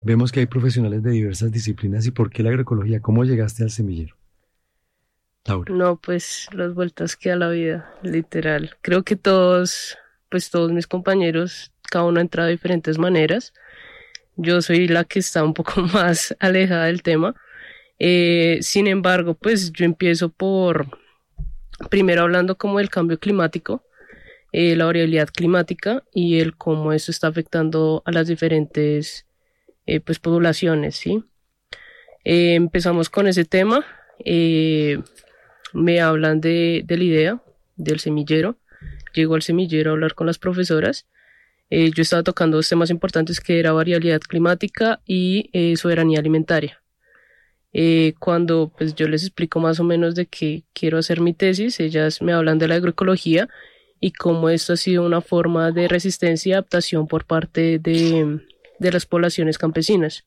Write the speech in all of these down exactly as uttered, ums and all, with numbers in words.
Vemos que hay profesionales de diversas disciplinas. ¿Y por qué la agroecología? ¿Cómo llegaste al semillero, Laura? No, pues las vueltas que da la vida, literal. Creo que todos, pues todos mis compañeros, cada uno ha entrado de diferentes maneras. Yo soy la que está un poco más alejada del tema. Eh, sin embargo, pues yo empiezo por, primero hablando como del cambio climático, eh, la variabilidad climática y el cómo eso está afectando a las diferentes eh, pues poblaciones, ¿sí? Eh, empezamos con ese tema. Eh, me hablan de, de la idea del semillero. Llego al semillero a hablar con las profesoras. Eh, yo estaba tocando dos temas importantes que era variabilidad climática y eh, soberanía alimentaria. Eh, cuando pues yo les explico más o menos de qué quiero hacer mi tesis, ellas me hablan de la agroecología y cómo esto ha sido una forma de resistencia y adaptación por parte de, de las poblaciones campesinas.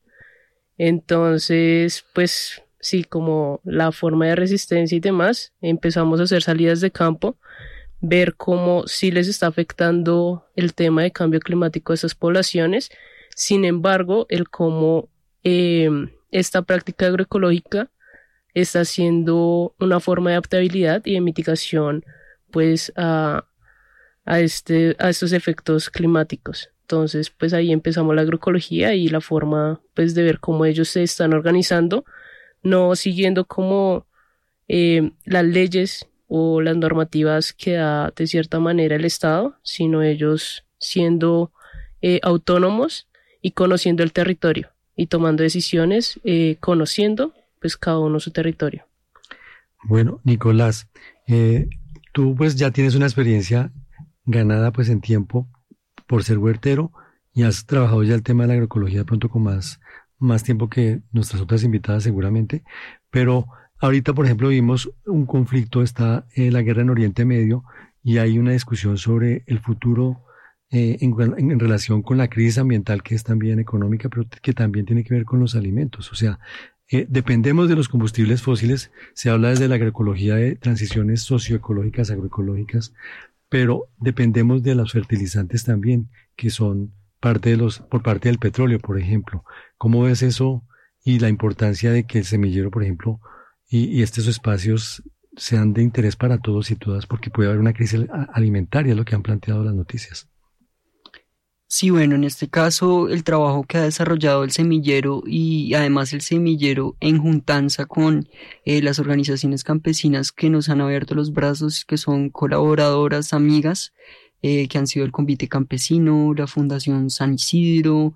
Entonces, pues sí, como la forma de resistencia y demás, empezamos a hacer salidas de campo, ver cómo sí les está afectando el tema de cambio climático a esas poblaciones. Sin embargo, el cómo eh, esta práctica agroecológica está siendo una forma de adaptabilidad y de mitigación pues a, a, este, a estos efectos climáticos. Entonces, pues ahí empezamos la agroecología y la forma pues de ver cómo ellos se están organizando, no siguiendo como eh, las leyes o las normativas que da de cierta manera el Estado, sino ellos siendo eh, autónomos y conociendo el territorio y tomando decisiones, eh, conociendo pues cada uno su territorio. Bueno, Nicolás, eh, tú pues ya tienes una experiencia ganada pues en tiempo por ser huertero y has trabajado ya el tema de la agroecología de pronto con más, más tiempo que nuestras otras invitadas seguramente, pero ahorita por ejemplo vimos un conflicto, está eh, la guerra en Oriente Medio y hay una discusión sobre el futuro eh, en, en, en relación con la crisis ambiental que es también económica, pero que también tiene que ver con los alimentos, o sea, eh, dependemos de los combustibles fósiles, se habla desde la agroecología de transiciones socioecológicas, agroecológicas, pero dependemos de los fertilizantes también, que son parte de los, por parte del petróleo, por ejemplo. ¿Cómo ves eso y la importancia de que el semillero, por ejemplo, y, y estos espacios sean de interés para todos y todas, porque puede haber una crisis alimentaria, es lo que han planteado las noticias? Sí, bueno, en este caso el trabajo que ha desarrollado el semillero y además el semillero en juntanza con eh, las organizaciones campesinas que nos han abierto los brazos, que son colaboradoras, amigas, eh, que han sido el Convite Campesino, la Fundación San Isidro,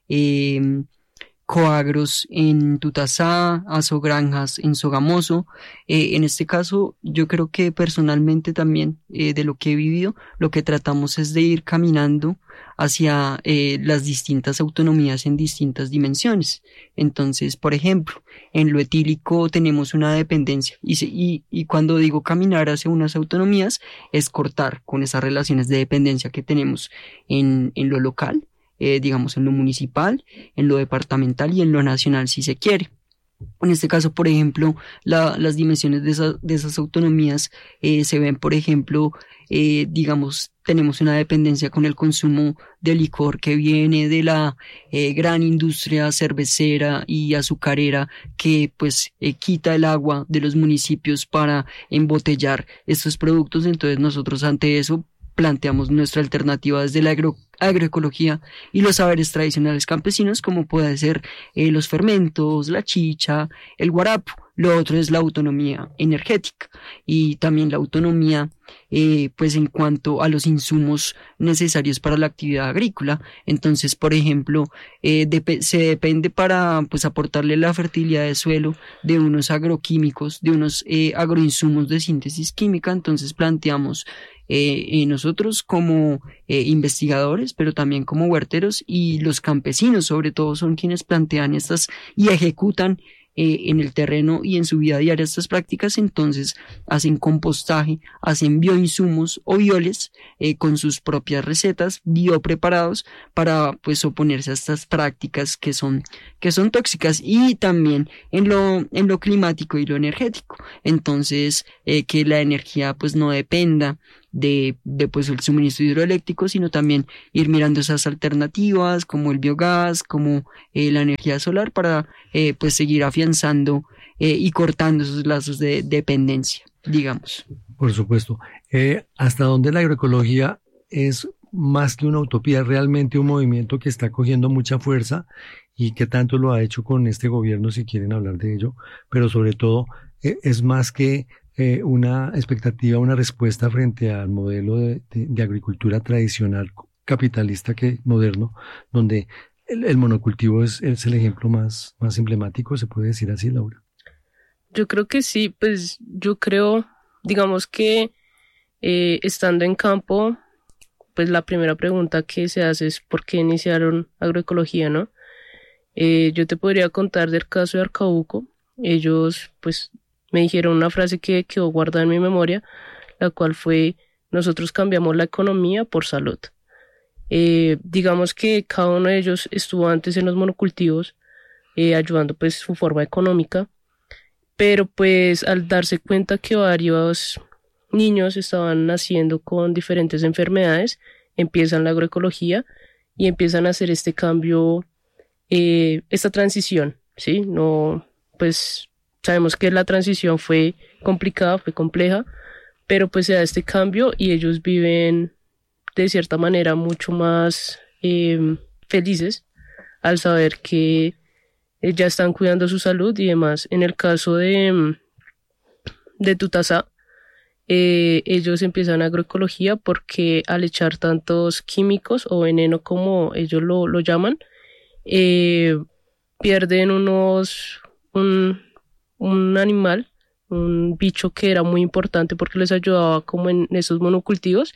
eh, Coagros en Tutasá, Asogranjas en Sogamoso. Eh, en este caso, yo creo que personalmente también, eh, de lo que he vivido, lo que tratamos es de ir caminando hacia eh, las distintas autonomías en distintas dimensiones. Entonces, por ejemplo, en lo etílico tenemos una dependencia y, se, y, y cuando digo caminar hacia unas autonomías es cortar con esas relaciones de dependencia que tenemos en, en lo local, eh, digamos en lo municipal, en lo departamental y en lo nacional si se quiere. En este caso, por ejemplo, la, las dimensiones de, esa, de esas autonomías eh, se ven, por ejemplo, eh, digamos, tenemos una dependencia con el consumo de licor que viene de la eh, gran industria cervecera y azucarera que pues eh, quita el agua de los municipios para embotellar estos productos. Entonces nosotros ante eso planteamos nuestra alternativa desde la agro, agroecología y los saberes tradicionales campesinos, como puede ser eh, los fermentos, la chicha, el guarapo. Lo otro es la autonomía energética y también la autonomía eh, pues en cuanto a los insumos necesarios para la actividad agrícola. Entonces, por ejemplo, eh, dep- se depende para pues aportarle la fertilidad de suelo de unos agroquímicos, de unos eh, agroinsumos de síntesis química. Entonces planteamos eh, eh, nosotros como eh, investigadores, pero también como huerteros, y los campesinos sobre todo son quienes plantean estas y ejecutan Eh, en el terreno y en su vida diaria estas prácticas. Entonces hacen compostaje, hacen bioinsumos o bioles eh, con sus propias recetas, biopreparados para pues oponerse a estas prácticas que son, que son tóxicas, y también en lo, en lo climático y lo energético. Entonces eh, que la energía pues no dependa de, de pues el suministro hidroeléctrico, sino también ir mirando esas alternativas como el biogás, como eh, la energía solar para eh, pues seguir afianzando eh, y cortando esos lazos de, de dependencia, digamos. Por supuesto. Eh, ¿hasta dónde la agroecología es más que una utopía, realmente un movimiento que está cogiendo mucha fuerza y que tanto lo ha hecho con este gobierno, si quieren hablar de ello, pero sobre todo eh, es más que eh, una expectativa, una respuesta frente al modelo de, de, de agricultura tradicional capitalista que moderno, donde el, el monocultivo es, es el ejemplo más, más emblemático, se puede decir así, Laura. Yo creo que sí, pues yo creo, digamos que eh, estando en campo, pues la primera pregunta que se hace es ¿por qué iniciaron agroecología, no? Eh, yo te podría contar del caso de Arcauco. Ellos pues me dijeron una frase que quedó guardada en mi memoria, la cual fue: nosotros cambiamos la economía por salud. Eh, digamos que cada uno de ellos estuvo antes en los monocultivos, eh, ayudando pues su forma económica, pero pues al darse cuenta que varios niños estaban naciendo con diferentes enfermedades, empiezan la agroecología y empiezan a hacer este cambio, eh, esta transición, ¿sí? No, pues sabemos que la transición fue complicada, fue compleja, pero pues se da este cambio y ellos viven de cierta manera mucho más eh, felices al saber que eh, ya están cuidando su salud y demás. En el caso de, de Tutasá, Eh, ellos empiezan agroecología porque al echar tantos químicos o veneno como ellos lo, lo llaman, eh, pierden unos un, un animal, un bicho que era muy importante porque les ayudaba como en esos monocultivos,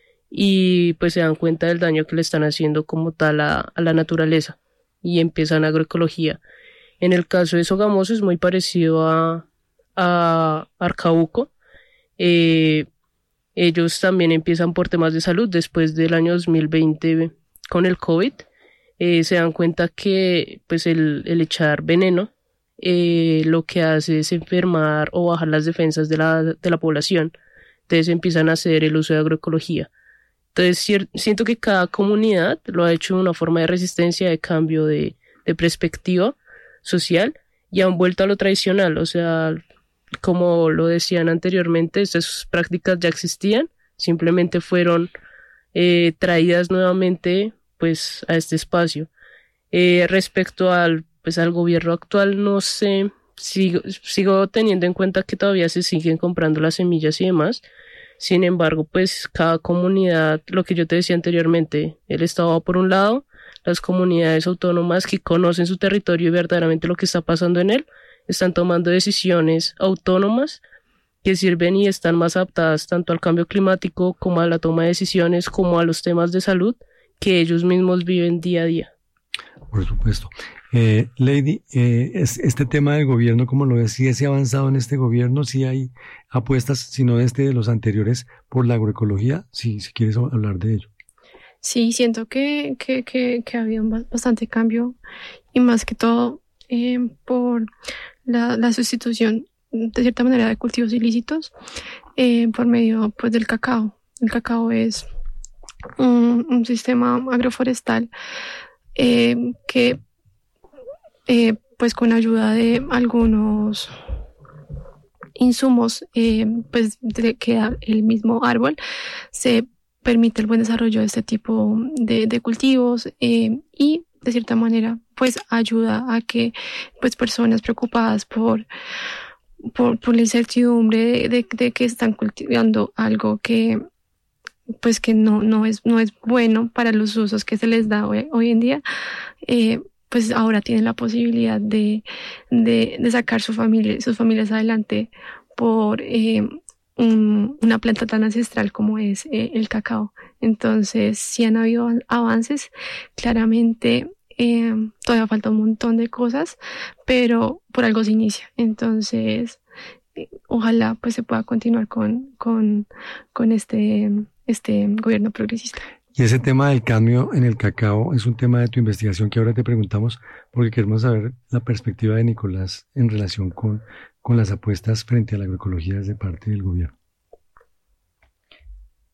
y pues se dan cuenta del daño que le están haciendo como tal a, a la naturaleza y empiezan agroecología. En el caso de Sogamoso es muy parecido a, a Arcauco. Eh, ellos también empiezan por temas de salud después del año dos mil veinte con el COVID. Eh, se dan cuenta que pues el, el echar veneno eh, lo que hace es enfermar o bajar las defensas de la, de la población. Entonces empiezan a hacer el uso de agroecología. Entonces cier- siento que cada comunidad lo ha hecho de una forma de resistencia, de cambio de, de perspectiva social, y han vuelto a lo tradicional. O sea, como lo decían anteriormente, estas prácticas ya existían, simplemente fueron eh, traídas nuevamente pues a este espacio. Eh, respecto al pues al gobierno actual, no sé, sigo, sigo teniendo en cuenta que todavía se siguen comprando las semillas y demás. Sin embargo, pues cada comunidad, lo que yo te decía anteriormente, el Estado va por un lado, las comunidades autónomas que conocen su territorio y verdaderamente lo que está pasando en él, están tomando decisiones autónomas que sirven y están más adaptadas tanto al cambio climático como a la toma de decisiones, como a los temas de salud que ellos mismos viven día a día. Por supuesto. Eh, Lady, eh, es, este tema del gobierno, como lo decía, ¿sí ha avanzado en este gobierno? ¿Sí hay apuestas, si no desde de los anteriores, por la agroecología? Si, si quieres hablar de ello. Sí, siento que, que, que, que ha habido bastante cambio, y más que todo eh, por la, la sustitución de cierta manera de cultivos ilícitos eh, por medio pues del cacao. El cacao es un, un sistema agroforestal eh, que eh, pues con ayuda de algunos insumos eh, pues de que da el mismo árbol se permite el buen desarrollo de este tipo de, de cultivos eh, y de cierta manera pues ayuda a que pues personas preocupadas por por, por la incertidumbre de, de, de que están cultivando algo que pues que no, no es no es bueno para los usos que se les da hoy, hoy en día, eh, pues ahora tienen la posibilidad de, de, de sacar su familia, sus familias adelante por eh, un, una planta tan ancestral como es eh, el cacao. Entonces sí han habido avances, claramente eh, todavía falta un montón de cosas, pero por algo se inicia. Entonces eh, ojalá pues se pueda continuar con, con, con este, este gobierno progresista. Y ese tema del cambio en el cacao es un tema de tu investigación que ahora te preguntamos porque queremos saber la perspectiva de Nicolás en relación con, con las apuestas frente a la agroecología desde parte del gobierno.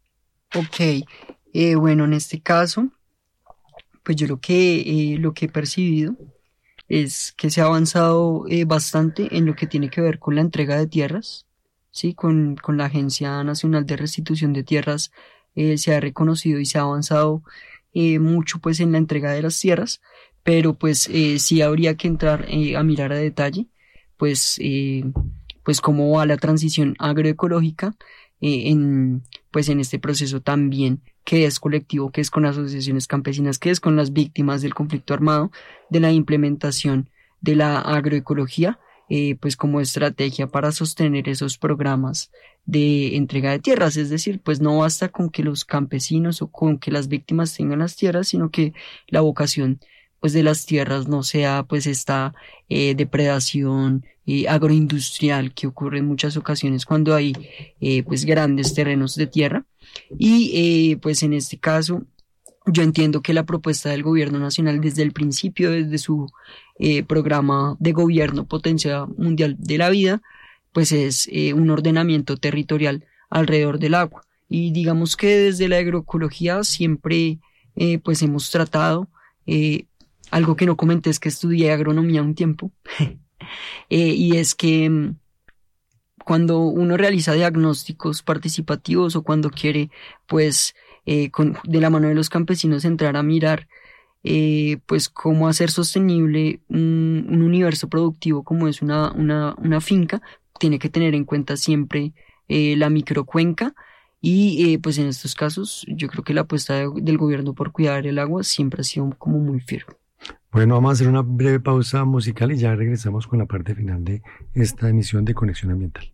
Ok, eh, bueno, en este caso, pues yo lo que, eh, lo que he percibido es que se ha avanzado eh, bastante en lo que tiene que ver con la entrega de tierras, ¿sí? Con, con la Agencia Nacional de Restitución de Tierras eh, se ha reconocido y se ha avanzado eh, mucho pues en la entrega de las tierras, pero pues eh, sí habría que entrar eh, a mirar a detalle pues, eh, pues cómo va la transición agroecológica eh, en, pues en este proceso también, qué es colectivo, qué es con asociaciones campesinas, qué es con las víctimas del conflicto armado, de la implementación de la agroecología, eh, pues como estrategia para sostener esos programas de entrega de tierras. Es decir, pues no basta con que los campesinos o con que las víctimas tengan las tierras, sino que la vocación pues de las tierras no sea pues esta eh, depredación eh, agroindustrial que ocurre en muchas ocasiones cuando hay eh, pues grandes terrenos de tierra. Y eh, pues en este caso yo entiendo que la propuesta del gobierno nacional desde el principio, desde su eh, programa de gobierno Potencia Mundial de la Vida, pues es eh, un ordenamiento territorial alrededor del agua. Y digamos que desde la agroecología siempre eh, pues hemos tratado, eh, algo que no comenté es que estudié agronomía un tiempo, eh, y es que cuando uno realiza diagnósticos participativos o cuando quiere, pues, eh, con, de la mano de los campesinos entrar a mirar, eh, pues, cómo hacer sostenible un, un universo productivo como es una, una, una finca, tiene que tener en cuenta siempre eh, la microcuenca y, eh, pues, en estos casos, yo creo que la apuesta de, del gobierno por cuidar el agua siempre ha sido como muy firme. Bueno, vamos a hacer una breve pausa musical y ya regresamos con la parte final de esta emisión de Conexión Ambiental.